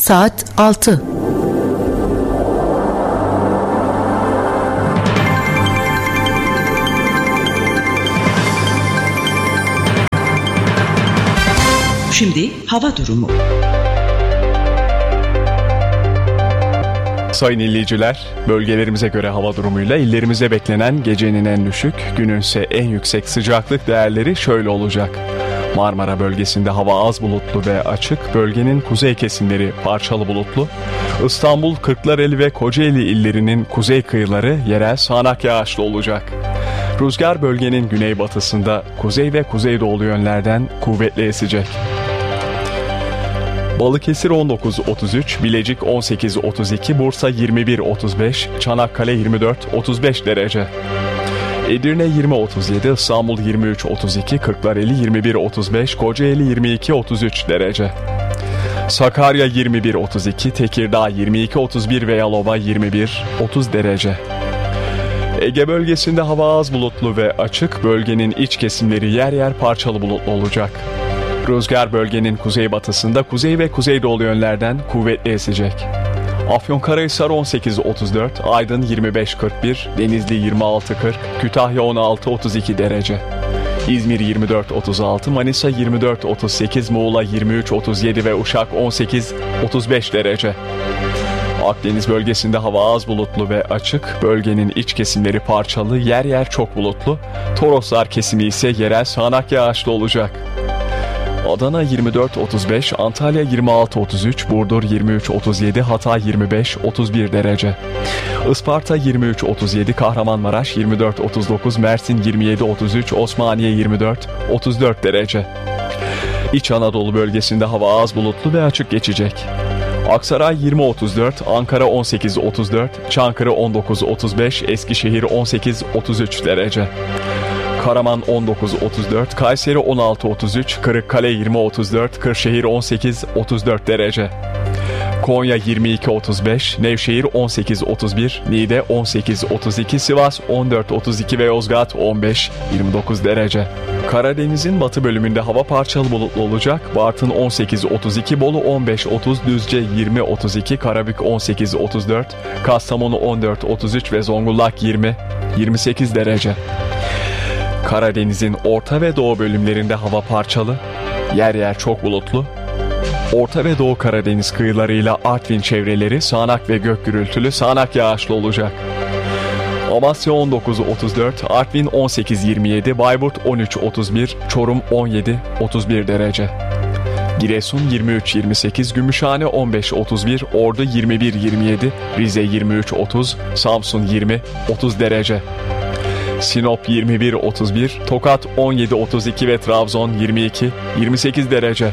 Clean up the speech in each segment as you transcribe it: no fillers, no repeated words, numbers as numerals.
saat 6. Şimdi hava durumu. Sayın dinleyiciler, bölgelerimize göre hava durumuyla illerimize beklenen gecenin en düşük, günün ise en yüksek sıcaklık değerleri şöyle olacak. Marmara bölgesinde hava az bulutlu ve açık, bölgenin kuzey kesimleri parçalı bulutlu. İstanbul, Kırklareli ve Kocaeli illerinin kuzey kıyıları yerel sağanak yağışlı olacak. Rüzgar bölgenin güneybatısında kuzey ve kuzeydoğu yönlerden kuvvetli esecek. Balıkesir 19-33, Bilecik 18-32, Bursa 21-35, Çanakkale 24-35 derece. Edirne 20-37, İstanbul 23-32, Kırklareli 21-35, Kocaeli 22-33 derece. Sakarya 21-32, Tekirdağ 22-31 ve Yalova 21-30 derece. Ege bölgesinde hava az bulutlu ve açık, bölgenin iç kesimleri yer yer parçalı bulutlu olacak. Rüzgar bölgenin kuzeybatısında kuzey ve kuzeydoğu yönlerden kuvvetli esecek. Afyonkarahisar 18-34, Aydın 25-41, Denizli 26-40, Kütahya 16-32 derece. İzmir 24-36, Manisa 24-38, Muğla 23-37 ve Uşak 18-35 derece. Akdeniz bölgesinde hava az bulutlu ve açık, bölgenin iç kesimleri parçalı, yer yer çok bulutlu, Toroslar kesimi ise yerel sağanak yağışlı olacak. Adana 24-35, Antalya 26-33, Burdur 23-37, Hatay 25-31 derece. Isparta 23-37, Kahramanmaraş 24-39, Mersin 27-33, Osmaniye 24-34 derece. İç Anadolu bölgesinde hava az bulutlu ve açık geçecek. Aksaray 20-34, Ankara 18-34, Çankırı 19-35, Eskişehir 18-33 derece. Karaman 19-34, Kayseri 16-33, Kırıkkale 20-34, Kırşehir 18-34 derece. Konya 22-35, Nevşehir 18-31, Niğde 18-32, Sivas 14-32 ve Yozgat 15-29 derece. Karadeniz'in batı bölümünde hava parçalı bulutlu olacak. Bartın 18-32, Bolu 15-30, Düzce 20-32, Karabük 18-34, Kastamonu 14-33 ve Zonguldak 20-28 derece. Karadeniz'in orta ve doğu bölümlerinde hava parçalı, yer yer çok bulutlu. Orta ve Doğu Karadeniz kıyılarıyla Artvin çevreleri sağanak ve gök gürültülü sağanak yağışlı olacak. Amasya 19-34, Artvin 18-27, Bayburt 13-31, Çorum 17-31 derece. Giresun 23-28, Gümüşhane 15-31, Ordu 21-27, Rize 23-30, Samsun 20-30 derece. Sinop 21-31, Tokat 17-32 ve Trabzon 22-28 derece.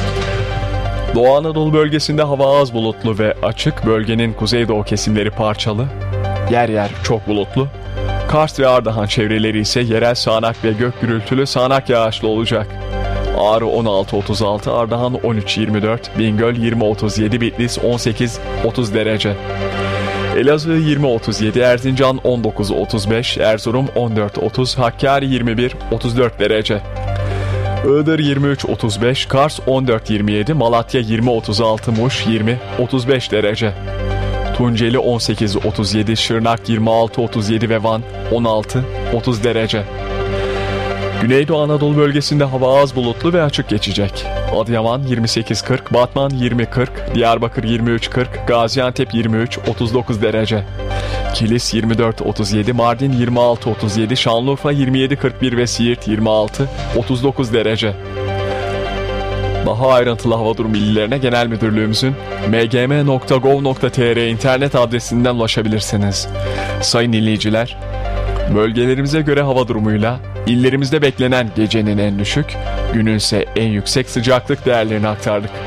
Doğu Anadolu bölgesinde hava az bulutlu ve açık, bölgenin kuzeydoğu kesimleri parçalı, yer yer çok bulutlu. Kars ve Ardahan çevreleri ise yerel sağanak ve gök gürültülü sağanak yağışlı olacak. Ağrı 16-36, Ardahan 13-24, Bingöl 20-37, Bitlis 18-30 derece. Elazığ 20-37, Erzincan 19-35, Erzurum 14-30, Hakkari 21-34 derece. Iğdır 23-35, Kars 14-27, Malatya 20-36, Muş 20-35 derece. Tunceli 18-37, Şırnak 26-37 ve Van 16-30 derece. Güneydoğu Anadolu bölgesinde hava az bulutlu ve açık geçecek. Adıyaman 28-40, Batman 20-40, Diyarbakır 23-40, Gaziantep 23-39 derece. Kilis 24-37, Mardin 26-37, Şanlıurfa 27-41 ve Siirt 26-39 derece. Daha ayrıntılı hava durumu bilgilerine Genel Müdürlüğümüzün mgm.gov.tr internet adresinden ulaşabilirsiniz. Sayın dinleyiciler, bölgelerimize göre hava durumuyla illerimizde beklenen gecenin en düşük, günün ise en yüksek sıcaklık değerlerini aktardık.